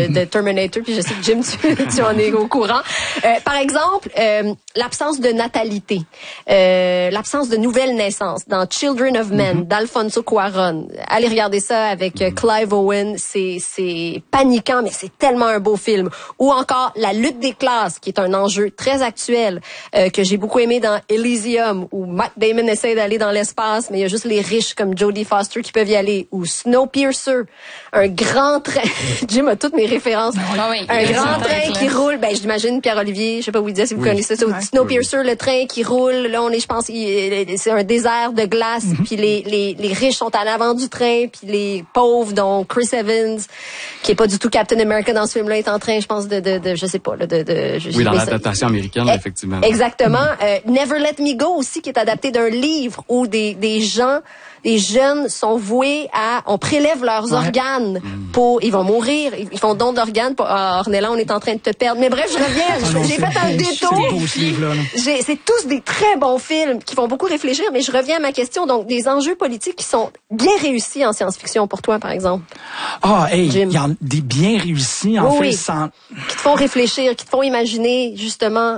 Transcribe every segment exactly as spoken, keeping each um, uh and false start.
de, de Terminator, puis je sais que Jim, tu, tu en es au courant. Euh, par exemple, euh, l'absence de natalité, euh, l'absence de nouvelles naissances dans Children of Men, mm-hmm. d'Alfonso Cuarón. Allez regarder ça avec euh, Clive Owen, c'est c'est paniquant, mais c'est tellement un beau film. Ou encore La lutte des classes, qui est un enjeu très actuel, euh, que j'ai beaucoup aimé dans Elysium, où Matt Damon essaie d'aller dans l'espace, mais il y a juste les riches comme Jodie Foster qui peuvent y aller. Ou Snowpiercer, un grand train. Jim a toutes mes références. Ah oui, un grand train qui roule. Ben, j'imagine Pierre-Olivier, je sais pas vous dire si vous oui. connaissez ça. Ouais. Snowpiercer, oui. le train qui roule. Là, on est, je pense, il, c'est un désert de glace. Mm-hmm. Puis les, les, les riches sont en avant du train. Puis les pauvres, dont Chris Evans, qui est pas du tout Captain America dans ce film-là, est en train, je pense, de, de, de je sais pas, là, de, de. Je, oui, dans l'adaptation américaine, eh, effectivement. Exactement. Mm-hmm. Euh, Never Let Me Go aussi, qui est adapté d'un livre où des, des gens, des jeunes sont voués à, on prélève leurs ouais. organes pour, ils vont mourir, ils font don d'organes. Pour, ah, Ornella, on est en train de te perdre. Mais bref, je reviens. Ah non, j'ai fait un détour. J'ai, c'est tous des très bons films qui font beaucoup réfléchir, mais je reviens à ma question. Donc, des enjeux politiques qui sont bien réussis en science-fiction pour toi, par exemple. Ah, hey, il y a des bien réussis, en oui, fait, oui. sans... Qui te font réfléchir, qui te font imaginer, justement,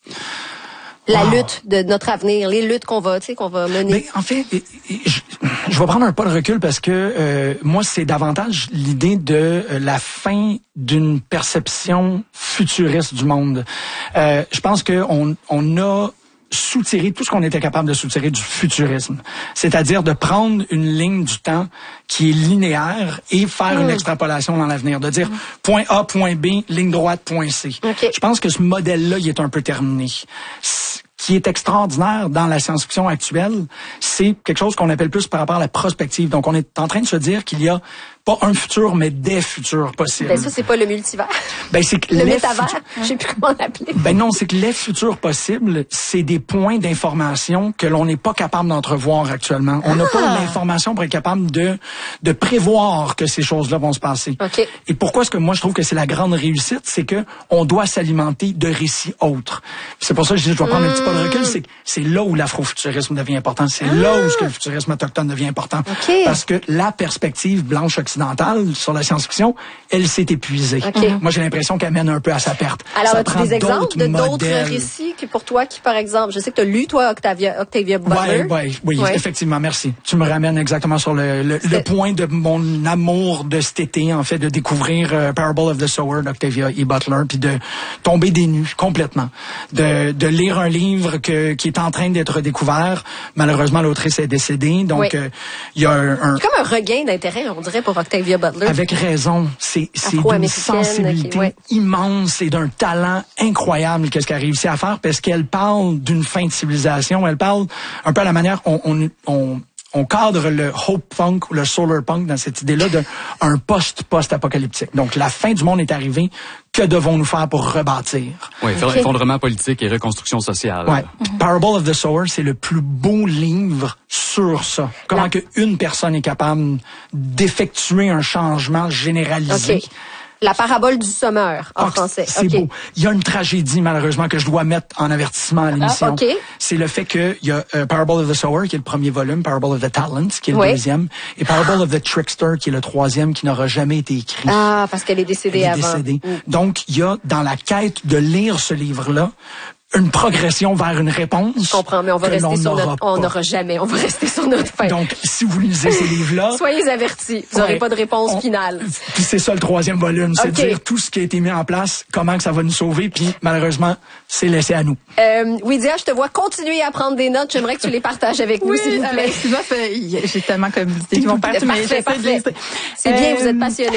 la wow. lutte de notre avenir, les luttes qu'on va, tu sais, qu'on va mener. Mais en fait, je, je vais prendre un pas de recul parce que euh, moi, c'est davantage l'idée de euh, la fin d'une perception futuriste du monde. Euh, je pense que on, on a soutirer tout ce qu'on était capable de soutirer du futurisme. C'est-à-dire de prendre une ligne du temps qui est linéaire et faire mmh. une extrapolation dans l'avenir. De dire mmh. point A, point B, ligne droite, point C. Okay. Je pense que ce modèle-là, il est un peu terminé. Ce qui est extraordinaire dans la science-fiction actuelle, c'est quelque chose qu'on appelle plus par rapport à la prospective. Donc, on est en train de se dire qu'il y a pas un futur, mais des futurs possibles. Ben ça, c'est pas le multivers. Ben c'est que le les métavers. Futur... Je sais plus comment l'appeler. Ben non, c'est que les futurs possibles, c'est des points d'information que l'on n'est pas capable d'entrevoir actuellement. On n'a ah. pas l'information pour être capable de de prévoir que ces choses-là vont se passer. Okay. Et pourquoi est-ce que moi je trouve que c'est la grande réussite, c'est que on doit s'alimenter de récits autres. C'est pour ça que je dis, je dois prendre mmh. un petit pas de recul. C'est c'est là où l'afrofuturisme devient important. C'est ah. là où ce que le futurisme autochtone devient important. Okay. Parce que la perspective blanche occidentale sur la science-fiction, elle s'est épuisée. Okay. Moi, j'ai l'impression qu'elle mène un peu à sa perte. Alors, ça as-tu des exemples de d'autres récits que pour toi qui, par exemple, je sais que tu as lu, toi, Octavia, Octavia Butler. Oui, oui, oui, ouais. effectivement, merci. Tu me ramènes exactement sur le, le, le point de mon amour de cet été, en fait, de découvrir uh, Parable of the Sower d'Octavia E. Butler, puis de tomber des nues complètement. De, de lire un livre que, qui est en train d'être découvert. Malheureusement, l'autrice est décédée, donc il oui. euh, y a un... un... C'est comme un regain d'intérêt, on dirait, pour Octavia Butler. Avec raison. C'est, c'est d'une sensibilité okay, ouais. immense et d'un talent incroyable qu'est-ce qu'elle a réussi à faire parce qu'elle parle d'une fin de civilisation. Elle parle un peu à la manière on, on, on, on cadre le hope punk ou le solar punk dans cette idée-là d'un post-post-apocalyptique. Donc, la fin du monde est arrivée. Que devons-nous faire pour rebâtir? Oui, okay. effondrement politique et reconstruction sociale. Ouais. Mm-hmm. Parable of the Sower, c'est le plus beau livre sur ça. Comment que une personne est capable d'effectuer un changement généralisé. Okay. La parabole du sommeur, en oh, français. C'est okay. beau. Il y a une tragédie, malheureusement, que je dois mettre en avertissement à l'émission. Ah, okay. C'est le fait qu'il y a uh, Parable of the Sower, qui est le premier volume, Parable of the Talents, qui est le oui. deuxième, et Parable of the Trickster, qui est le troisième, qui n'aura jamais été écrit. Ah, parce qu'elle est décédée Elle est avant. Décédée. Mm. Donc, il y a, dans la quête de lire ce livre-là, une progression vers une réponse. Je comprends, mais on va rester sur notre... On n'aura jamais, on va rester sur notre fin. Donc, si vous lisez ces livres-là... Soyez avertis, vous n'aurez ouais, pas de réponse on, finale. Puis c'est ça le troisième volume, c'est okay. dire tout ce qui a été mis en place, comment que ça va nous sauver, puis malheureusement, c'est laissé à nous. Euh, Widia, je te vois continuer à prendre des notes, j'aimerais que tu les partages avec oui, nous, s'il vous plaît. Euh, j'ai tellement comme dit qu'ils vont pas tout parfait, parfait. C'est euh, bien, vous êtes passionné.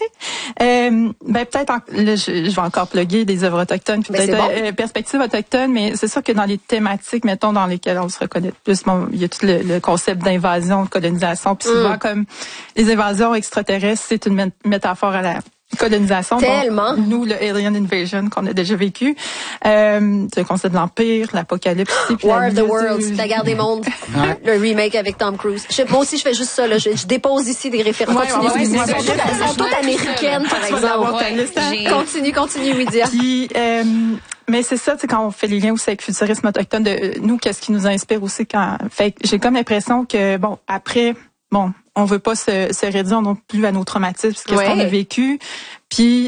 euh, ben peut-être, en, là, je, je vais encore plugger des œuvres autochtones, puis ben peut-être bon. euh, perspectives autochtones, mais c'est sûr que dans les thématiques, mettons, dans lesquelles on se reconnaît plus, bon, il y a tout le, le concept d'invasion, de colonisation, puis souvent, mm. comme les invasions extraterrestres, c'est une mé- métaphore à la colonisation. Tellement. Bon, nous, le Alien Invasion qu'on a déjà vécu, euh, le concept de l'Empire, l'Apocalypse. War of the Worlds, la guerre des mondes, ouais. le remake avec Tom Cruise. Je, moi aussi, je fais juste ça. Là. Je, je dépose ici des références. Ouais, ouais, ouais, elles sont, sont, sont toutes américaines, par exemple. Ouais, continue, continue, Widia. Puis, euh, mais c'est ça, tu sais, quand on fait les liens aussi avec futurisme autochtone, de nous, qu'est-ce qui nous inspire aussi quand. Fait j'ai comme l'impression que, bon, après, bon, on veut pas se, se réduire non plus à nos traumatismes, ce ouais. qu'on a vécu. Puis